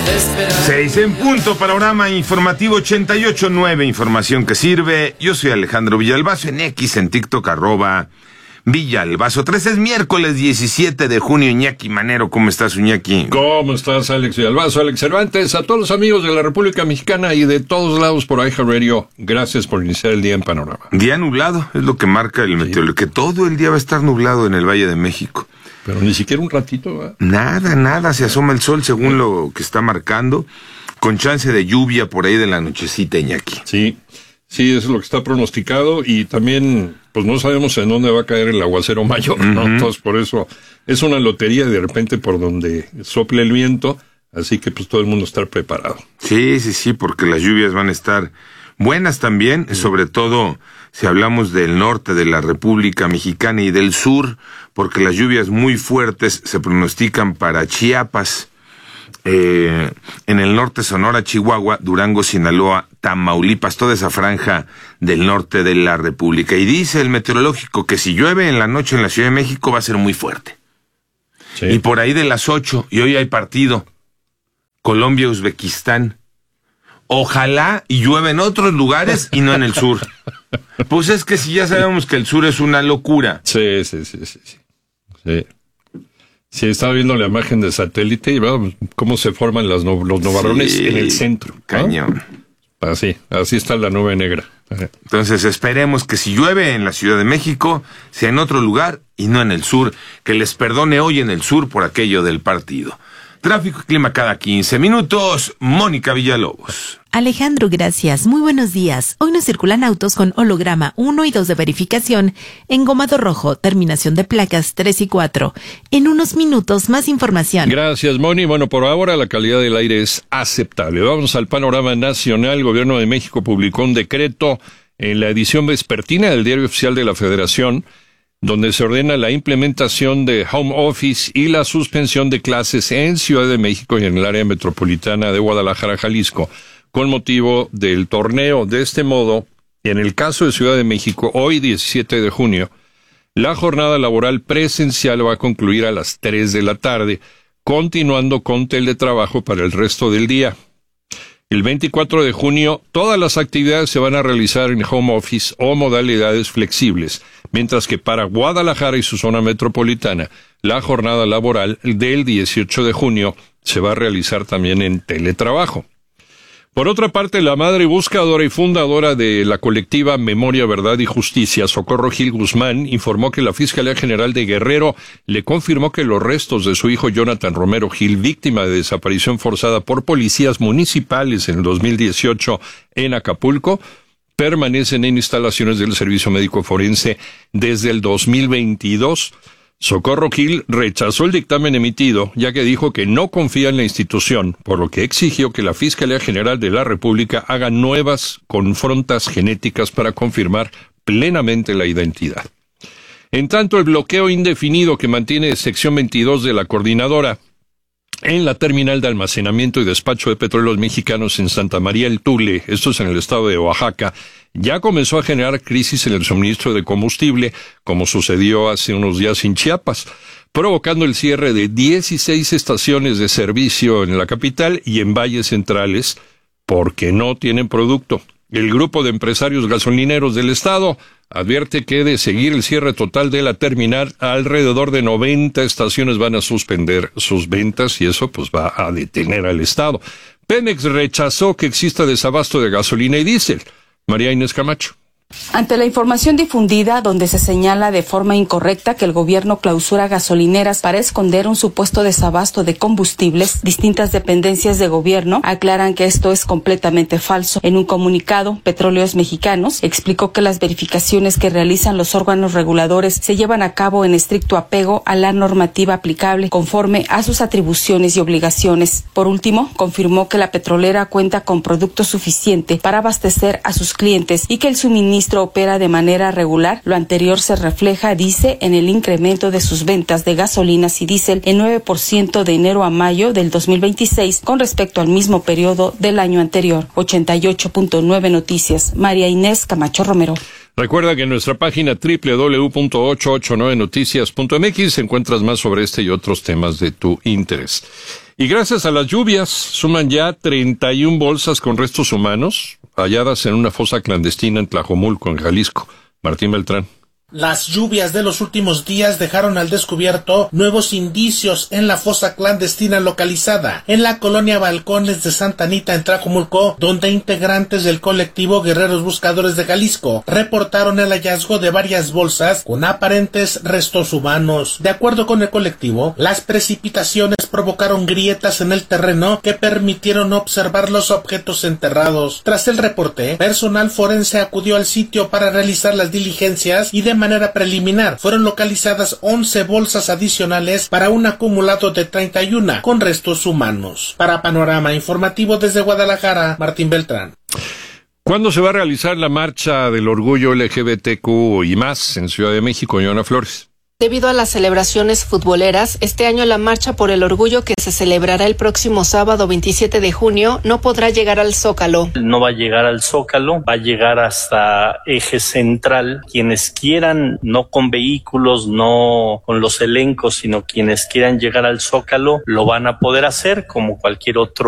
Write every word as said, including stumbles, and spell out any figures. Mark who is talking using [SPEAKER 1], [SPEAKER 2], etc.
[SPEAKER 1] Seis en punto, panorama informativo ochenta y ocho punto nueve, información que sirve. Yo soy Alejandro Villalbazo, en X, en TikTok, arroba Villalbazo. tres es miércoles diecisiete de junio. Iñaki Manero, ¿cómo estás, Iñaki?
[SPEAKER 2] ¿Cómo estás, Alex Villalbazo? Alex Cervantes, a todos los amigos de la República Mexicana y de todos lados por iHeartRadio, gracias por iniciar el día en Panorama.
[SPEAKER 1] Día nublado, es lo que marca el sí. meteorólogo, que todo el día va a estar nublado en el Valle de México.
[SPEAKER 2] Pero ni siquiera un ratito, ¿verdad?
[SPEAKER 1] Nada, nada, se asoma el sol según lo que está marcando, con chance de lluvia por ahí de la nochecita, Iñaki.
[SPEAKER 2] Sí, sí, eso es lo que está pronosticado, y también, pues no sabemos en dónde va a caer el aguacero mayor, ¿no? Uh-huh. Entonces, por eso, es una lotería de repente por donde sople el viento, así que pues todo el mundo estar preparado.
[SPEAKER 1] Sí, sí, sí, porque las lluvias van a estar buenas también, uh-huh. sobre todo si hablamos del norte de la República Mexicana y del sur, porque las lluvias muy fuertes se pronostican para Chiapas, eh, en el norte Sonora, Chihuahua, Durango, Sinaloa, Tamaulipas, toda esa franja del norte de la República. Y dice el meteorológico que si llueve en la noche en la Ciudad de México va a ser muy fuerte. Sí. Y por ahí de las ocho, y hoy hay partido, Colombia-Uzbekistán. Ojalá y llueve en otros lugares y no en el sur. Pues es que si ya sabemos que el sur es una locura.
[SPEAKER 2] Sí, sí, sí, sí. Sí, sí. Sí, estaba viendo la imagen de satélite y ¿verdad? Cómo se forman las no, los nubarrones sí, en el centro, ¿no?
[SPEAKER 1] Cañón.
[SPEAKER 2] Así, así está la nube negra.
[SPEAKER 1] Entonces esperemos que si llueve en la Ciudad de México, sea en otro lugar y no en el sur. Que les perdone hoy en el sur por aquello del partido. Tráfico y clima cada quince minutos. Mónica Villalobos.
[SPEAKER 3] Alejandro, gracias. Muy buenos días. Hoy nos circulan autos con holograma uno y dos de verificación, engomado rojo, terminación de placas tres y cuatro. En unos minutos, más información.
[SPEAKER 2] Gracias, Moni. Bueno, por ahora la calidad del aire es aceptable. Vamos al panorama nacional. El Gobierno de México publicó un decreto en la edición vespertina del Diario Oficial de la Federación, donde se ordena la implementación de home office y la suspensión de clases en Ciudad de México y en el área metropolitana de Guadalajara, Jalisco, con motivo del torneo. De este modo, en el caso de Ciudad de México, hoy diecisiete de junio, la jornada laboral presencial va a concluir a las tres de la tarde, continuando con teletrabajo para el resto del día. El veinticuatro de junio, todas las actividades se van a realizar en home office o modalidades flexibles, mientras que para Guadalajara y su zona metropolitana, la jornada laboral del dieciocho de junio se va a realizar también en teletrabajo. Por otra parte, la madre buscadora y fundadora de la colectiva Memoria, Verdad y Justicia, Socorro Gil Guzmán, informó que la Fiscalía General de Guerrero le confirmó que los restos de su hijo Jonathan Romero Gil, víctima de desaparición forzada por policías municipales en el dos mil dieciocho en Acapulco, permanecen en instalaciones del Servicio Médico Forense desde el dos mil veintidós. Socorro Gil rechazó el dictamen emitido, ya que dijo que no confía en la institución, por lo que exigió que la Fiscalía General de la República haga nuevas confrontas genéticas para confirmar plenamente la identidad. En tanto, el bloqueo indefinido que mantiene sección veintidós de la Coordinadora en la terminal de almacenamiento y despacho de petróleos mexicanos en Santa María el Tule, esto es en el estado de Oaxaca, ya comenzó a generar crisis en el suministro de combustible, como sucedió hace unos días en Chiapas, provocando el cierre de dieciséis estaciones de servicio en la capital y en valles centrales, porque no tienen producto. El grupo de empresarios gasolineros del estado advierte que de seguir el cierre total de la terminal, alrededor de noventa estaciones van a suspender sus ventas y eso pues va a detener al estado. Pemex rechazó que exista desabasto de gasolina y diésel. María Inés Camacho.
[SPEAKER 4] Ante la información difundida donde se señala de forma incorrecta que el gobierno clausura gasolineras para esconder un supuesto desabasto de combustibles, distintas dependencias de gobierno aclaran que esto es completamente falso. En un comunicado, Petróleos Mexicanos explicó que las verificaciones que realizan los órganos reguladores se llevan a cabo en estricto apego a la normativa aplicable conforme a sus atribuciones y obligaciones. Por último, confirmó que la petrolera cuenta con producto suficiente para abastecer a sus clientes y que el suministro opera de manera regular. Lo anterior se refleja, dice, en el incremento de sus ventas de gasolinas y diésel en nueve por ciento de enero a mayo del dos mil veintiséis con respecto al mismo periodo del año anterior. ochenta y ocho punto nueve Noticias. María Inés Camacho Romero.
[SPEAKER 2] Recuerda que en nuestra página doble u doble u doble u punto ochocientos ochenta y nueve noticias punto m x encuentras más sobre este y otros temas de tu interés. Y gracias a las lluvias, suman ya treinta y una bolsas con restos humanos halladas en una fosa clandestina en Tlajomulco, en Jalisco. Martín Beltrán.
[SPEAKER 5] Las lluvias de los últimos días dejaron al descubierto nuevos indicios en la fosa clandestina localizada en la colonia Balcones de Santa Anita en Tlajomulco, donde integrantes del colectivo Guerreros Buscadores de Jalisco reportaron el hallazgo de varias bolsas con aparentes restos humanos. De acuerdo con el colectivo, las precipitaciones provocaron grietas en el terreno que permitieron observar los objetos enterrados. Tras el reporte, personal forense acudió al sitio para realizar las diligencias y de manera preliminar fueron localizadas once bolsas adicionales para un acumulado de treinta y uno con restos humanos. Para Panorama Informativo desde Guadalajara, Martín Beltrán.
[SPEAKER 2] ¿Cuándo se va a realizar la marcha del orgullo L G B T Q y más en Ciudad de México, Joana Flores?
[SPEAKER 6] Debido a las celebraciones futboleras, este año la Marcha por el Orgullo, que se celebrará el próximo sábado veintisiete de junio, no podrá llegar al Zócalo.
[SPEAKER 7] No va a llegar al Zócalo, va a llegar hasta Eje Central. Quienes quieran, no con vehículos, no con los elencos, sino quienes quieran llegar al Zócalo, lo van a poder hacer como cualquier otro